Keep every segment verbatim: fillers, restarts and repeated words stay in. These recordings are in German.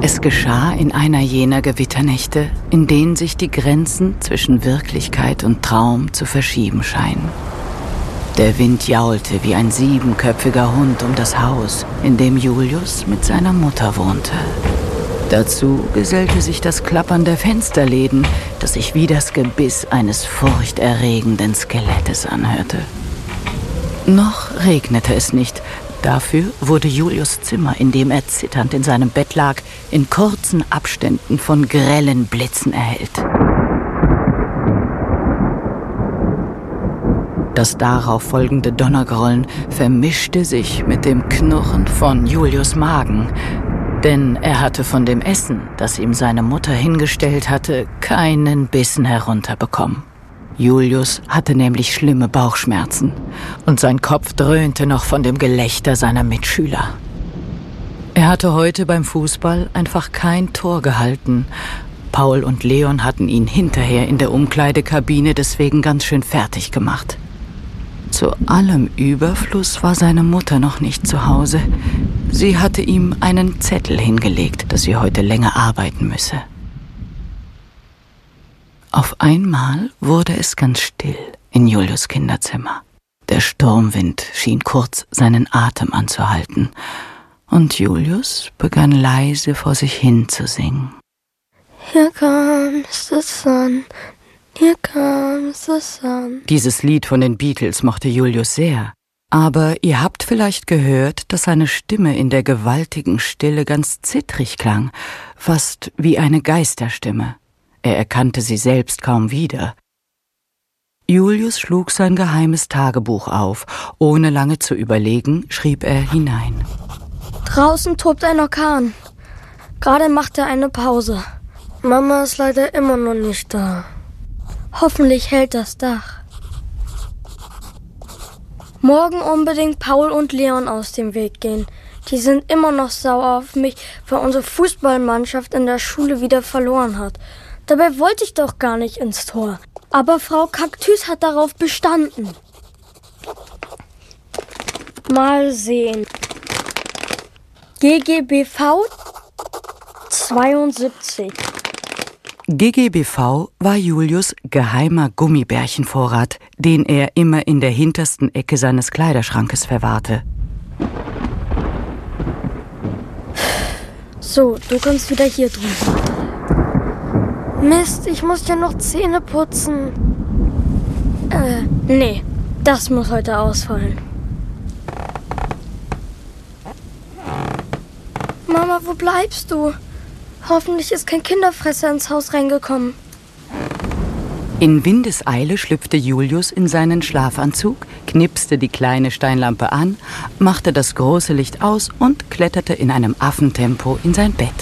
Es geschah in einer jener Gewitternächte, in denen sich die Grenzen zwischen Wirklichkeit und Traum zu verschieben scheinen. Der Wind jaulte wie ein siebenköpfiger Hund um das Haus, in dem Julius mit seiner Mutter wohnte. Dazu gesellte sich das Klappern der Fensterläden, das sich wie das Gebiss eines furchterregenden Skelettes anhörte. Noch regnete es nicht. Dafür wurde Julius' Zimmer, in dem er zitternd in seinem Bett lag, in kurzen Abständen von grellen Blitzen erhellt. Das darauf folgende Donnergrollen vermischte sich mit dem Knurren von Julius' Magen, denn er hatte von dem Essen, das ihm seine Mutter hingestellt hatte, keinen Bissen herunterbekommen. Julius hatte nämlich schlimme Bauchschmerzen und sein Kopf dröhnte noch von dem Gelächter seiner Mitschüler. Er hatte heute beim Fußball einfach kein Tor gehalten. Paul und Leon hatten ihn hinterher in der Umkleidekabine deswegen ganz schön fertig gemacht. Zu allem Überfluss war seine Mutter noch nicht zu Hause. Sie hatte ihm einen Zettel hingelegt, dass sie heute länger arbeiten müsse. Auf einmal wurde es ganz still in Julius' Kinderzimmer. Der Sturmwind schien kurz seinen Atem anzuhalten, und Julius begann leise vor sich hin zu singen. Here comes the sun, here comes the sun. Dieses Lied von den Beatles mochte Julius sehr. Aber ihr habt vielleicht gehört, dass seine Stimme in der gewaltigen Stille ganz zittrig klang, fast wie eine Geisterstimme. Er erkannte sie selbst kaum wieder. Julius schlug sein geheimes Tagebuch auf. Ohne lange zu überlegen, schrieb er hinein. Draußen tobt ein Orkan. Gerade macht er eine Pause. Mama ist leider immer noch nicht da. Hoffentlich hält das Dach. Morgen unbedingt Paul und Leon aus dem Weg gehen. Die sind immer noch sauer auf mich, weil unsere Fußballmannschaft in der Schule wieder verloren hat. Dabei wollte ich doch gar nicht ins Tor. Aber Frau Kaktus hat darauf bestanden. Mal sehen. G G B V zweiundsiebzig. G G B V war Julius' geheimer Gummibärchenvorrat, den er immer in der hintersten Ecke seines Kleiderschrankes verwahrte. So, du kommst wieder hier drüber. Mist, ich muss ja noch Zähne putzen. Äh, nee, das muss heute ausfallen. Mama, wo bleibst du? Hoffentlich ist kein Kinderfresser ins Haus reingekommen. In Windeseile schlüpfte Julius in seinen Schlafanzug, knipste die kleine Steinlampe an, machte das große Licht aus und kletterte in einem Affentempo in sein Bett.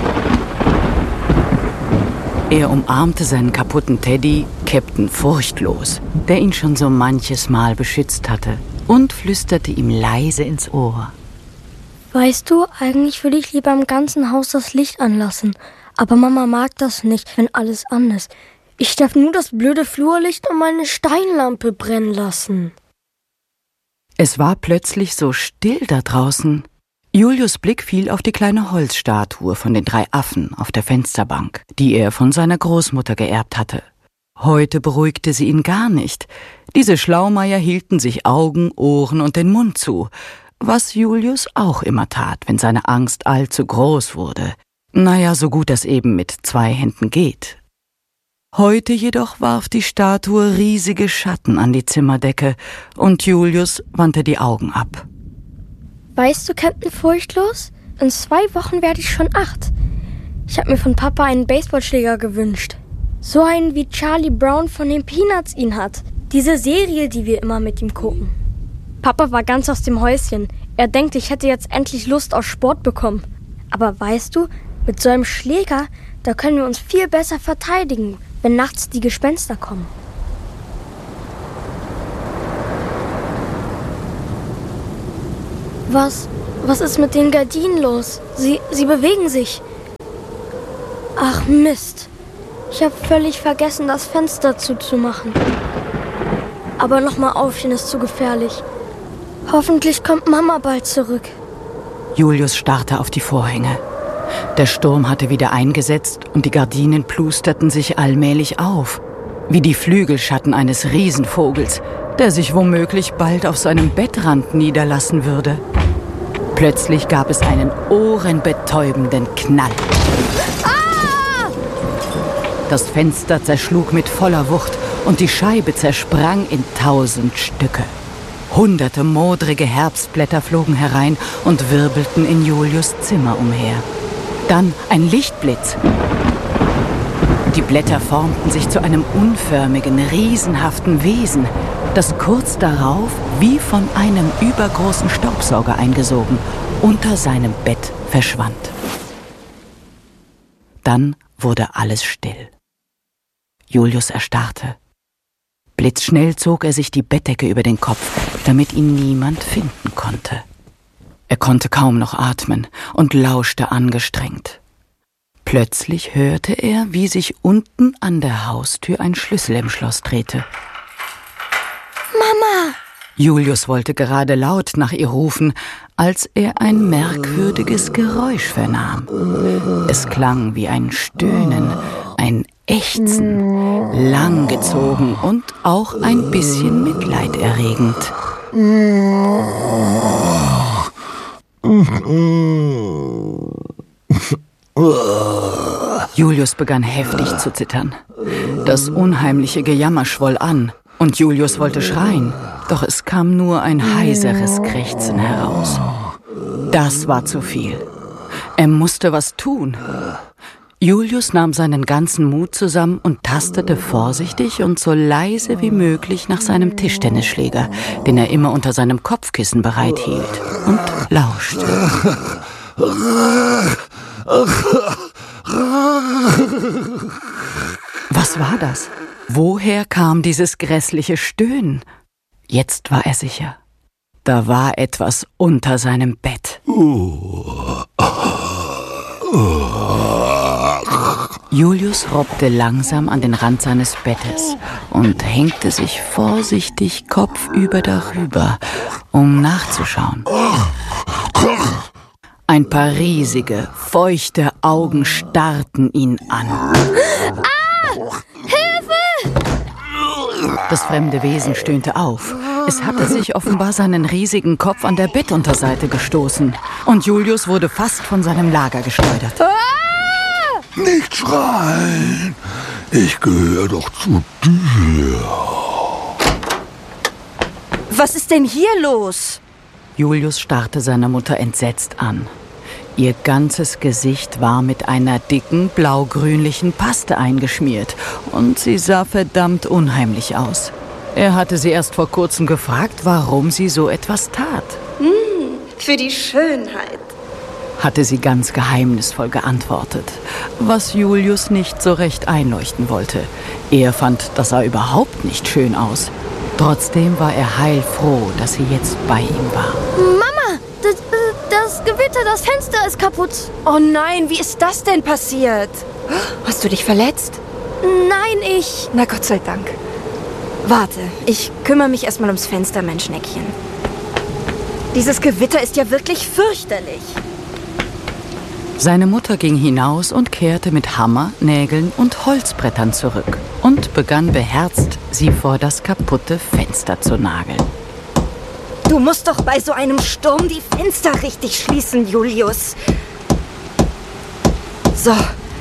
Er umarmte seinen kaputten Teddy, Captain Furchtlos, der ihn schon so manches Mal beschützt hatte, und flüsterte ihm leise ins Ohr. Weißt du, eigentlich würde ich lieber im ganzen Haus das Licht anlassen. Aber Mama mag das nicht, wenn alles an ist. Ich darf nur das blöde Flurlicht und meine Steinlampe brennen lassen. Es war plötzlich so still da draußen. Julius' Blick fiel auf die kleine Holzstatue von den drei Affen auf der Fensterbank, die er von seiner Großmutter geerbt hatte. Heute beruhigte sie ihn gar nicht. Diese Schlaumeier hielten sich Augen, Ohren und den Mund zu, was Julius auch immer tat, wenn seine Angst allzu groß wurde. Naja, so gut das eben mit zwei Händen geht. Heute jedoch warf die Statue riesige Schatten an die Zimmerdecke und Julius wandte die Augen ab. Weißt du, Captain Furchtlos? In zwei Wochen werde ich schon acht. Ich habe mir von Papa einen Baseballschläger gewünscht. So einen, wie Charlie Brown von den Peanuts ihn hat. Diese Serie, die wir immer mit ihm gucken. Papa war ganz aus dem Häuschen. Er denkt, ich hätte jetzt endlich Lust auf Sport bekommen. Aber weißt du, mit so einem Schläger, da können wir uns viel besser verteidigen, wenn nachts die Gespenster kommen. Was, was ist mit den Gardinen los? Sie, sie bewegen sich. Ach Mist. Ich habe völlig vergessen, das Fenster zuzumachen. Aber nochmal aufstehen ist zu gefährlich. Hoffentlich kommt Mama bald zurück. Julius starrte auf die Vorhänge. Der Sturm hatte wieder eingesetzt und die Gardinen plusterten sich allmählich auf, wie die Flügelschatten eines Riesenvogels, der sich womöglich bald auf seinem Bettrand niederlassen würde. Plötzlich gab es einen ohrenbetäubenden Knall. Ah! Das Fenster zerschlug mit voller Wucht und die Scheibe zersprang in tausend Stücke. Hunderte modrige Herbstblätter flogen herein und wirbelten in Julius' Zimmer umher. Dann ein Lichtblitz. Die Blätter formten sich zu einem unförmigen, riesenhaften Wesen, das kurz darauf, wie von einem übergroßen Staubsauger eingesogen, unter seinem Bett verschwand. Dann wurde alles still. Julius erstarrte. Blitzschnell zog er sich die Bettdecke über den Kopf, damit ihn niemand finden konnte. Er konnte kaum noch atmen und lauschte angestrengt. Plötzlich hörte er, wie sich unten an der Haustür ein Schlüssel im Schloss drehte. Mama! Julius wollte gerade laut nach ihr rufen, als er ein merkwürdiges Geräusch vernahm. Es klang wie ein Stöhnen, ein Ächzen, langgezogen und auch ein bisschen mitleiderregend. Julius begann heftig zu zittern. Das unheimliche Gejammer schwoll an und Julius wollte schreien, doch es kam nur ein heiseres Krächzen heraus. Das war zu viel. Er musste was tun. Julius nahm seinen ganzen Mut zusammen und tastete vorsichtig und so leise wie möglich nach seinem Tischtennisschläger, den er immer unter seinem Kopfkissen bereithielt, und lauschte. Was war das? Woher kam dieses grässliche Stöhnen? Jetzt war er sicher. Da war etwas unter seinem Bett. Julius robbte langsam an den Rand seines Bettes und hängte sich vorsichtig kopfüber darüber, um nachzuschauen. Ein paar riesige, feuchte Augen starrten ihn an. Ah! Hilfe! Das fremde Wesen stöhnte auf. Es hatte sich offenbar seinen riesigen Kopf an der Bettunterseite gestoßen. Und Julius wurde fast von seinem Lager geschleudert. Ah! Nicht schreien! Ich gehöre doch zu dir. Was ist denn hier los? Julius starrte seine Mutter entsetzt an. Ihr ganzes Gesicht war mit einer dicken, blau-grünlichen Paste eingeschmiert und sie sah verdammt unheimlich aus. Er hatte sie erst vor kurzem gefragt, warum sie so etwas tat. Hm, für die Schönheit, hatte sie ganz geheimnisvoll geantwortet, was Julius nicht so recht einleuchten wollte. Er fand, das sah überhaupt nicht schön aus. Trotzdem war er heilfroh, dass sie jetzt bei ihm war. Mama, das, das Gewitter, das Fenster ist kaputt. Oh nein, wie ist das denn passiert? Hast du dich verletzt? Nein, ich... Na Gott sei Dank. Warte, ich kümmere mich erstmal ums Fenster, mein Schneckchen. Dieses Gewitter ist ja wirklich fürchterlich. Seine Mutter ging hinaus und kehrte mit Hammer, Nägeln und Holzbrettern zurück und begann beherzt, sie vor das kaputte Fenster zu nageln. Du musst doch bei so einem Sturm die Fenster richtig schließen, Julius. So.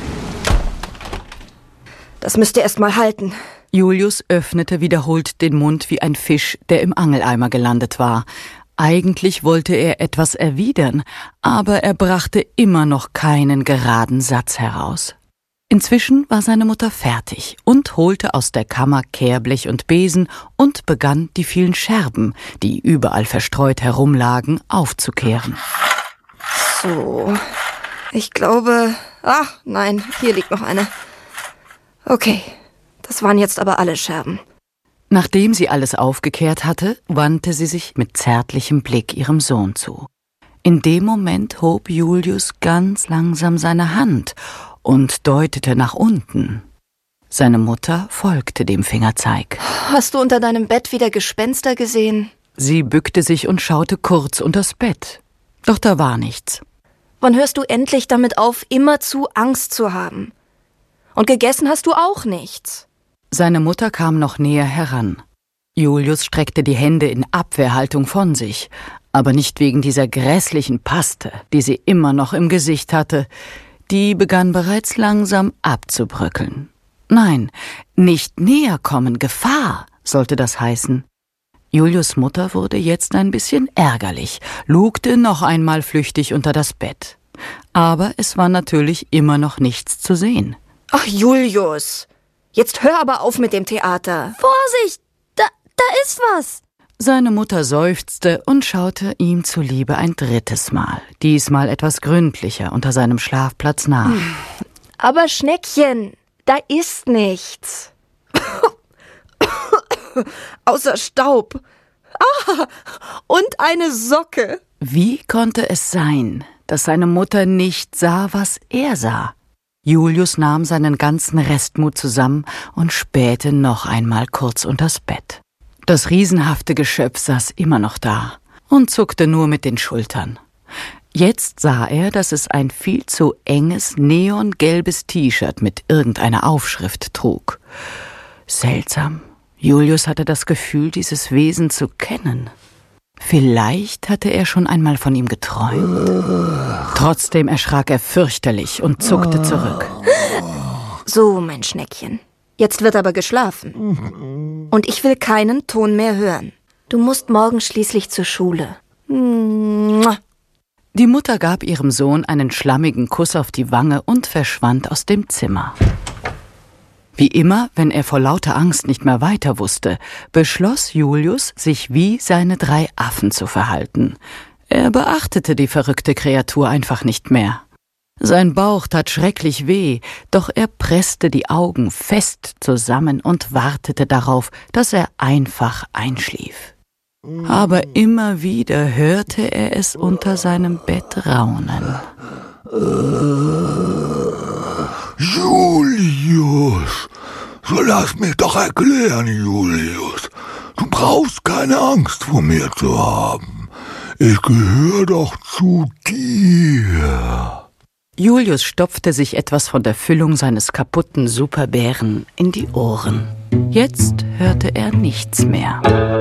Das müsste erst mal halten. Julius öffnete wiederholt den Mund wie ein Fisch, der im Angeleimer gelandet war. Eigentlich wollte er etwas erwidern, aber er brachte immer noch keinen geraden Satz heraus. Inzwischen war seine Mutter fertig und holte aus der Kammer Kehrblech und Besen und begann, die vielen Scherben, die überall verstreut herumlagen, aufzukehren. So, ich glaube... Ah, nein, hier liegt noch eine. Okay, das waren jetzt aber alle Scherben. Nachdem sie alles aufgekehrt hatte, wandte sie sich mit zärtlichem Blick ihrem Sohn zu. In dem Moment hob Julius ganz langsam seine Hand und deutete nach unten. Seine Mutter folgte dem Fingerzeig. Hast du unter deinem Bett wieder Gespenster gesehen? Sie bückte sich und schaute kurz unters Bett. Doch da war nichts. Wann hörst du endlich damit auf, immerzu Angst zu haben? Und gegessen hast du auch nichts. Seine Mutter kam noch näher heran. Julius streckte die Hände in Abwehrhaltung von sich, aber nicht wegen dieser grässlichen Paste, die sie immer noch im Gesicht hatte. Die begann bereits langsam abzubröckeln. Nein, nicht näher kommen, Gefahr, sollte das heißen. Julius' Mutter wurde jetzt ein bisschen ärgerlich, lugte noch einmal flüchtig unter das Bett. Aber es war natürlich immer noch nichts zu sehen. Ach, Julius, jetzt hör aber auf mit dem Theater. Vorsicht, da, da ist was. Seine Mutter seufzte und schaute ihm zuliebe ein drittes Mal, diesmal etwas gründlicher unter seinem Schlafplatz nach. Hm. Aber Schneckchen, da ist nichts. Außer Staub. Ah, und eine Socke. Wie konnte es sein, dass seine Mutter nicht sah, was er sah? Julius nahm seinen ganzen Restmut zusammen und spähte noch einmal kurz unters Bett. Das riesenhafte Geschöpf saß immer noch da und zuckte nur mit den Schultern. Jetzt sah er, dass es ein viel zu enges, neongelbes T-Shirt mit irgendeiner Aufschrift trug. Seltsam. Julius hatte das Gefühl, dieses Wesen zu kennen. Vielleicht hatte er schon einmal von ihm geträumt. Trotzdem erschrak er fürchterlich und zuckte zurück. So, mein Schneckchen. Jetzt wird aber geschlafen. Und ich will keinen Ton mehr hören. Du musst morgen schließlich zur Schule. Die Mutter gab ihrem Sohn einen schlammigen Kuss auf die Wange und verschwand aus dem Zimmer. Wie immer, wenn er vor lauter Angst nicht mehr weiter wusste, beschloss Julius, sich wie seine drei Affen zu verhalten. Er beachtete die verrückte Kreatur einfach nicht mehr. Sein Bauch tat schrecklich weh, doch er presste die Augen fest zusammen und wartete darauf, dass er einfach einschlief. Aber immer wieder hörte er es unter seinem Bett raunen. Julius, so lass mich doch erklären, Julius. Du brauchst keine Angst vor mir zu haben. Ich gehöre doch zu dir. Julius stopfte sich etwas von der Füllung seines kaputten Superbären in die Ohren. Jetzt hörte er nichts mehr.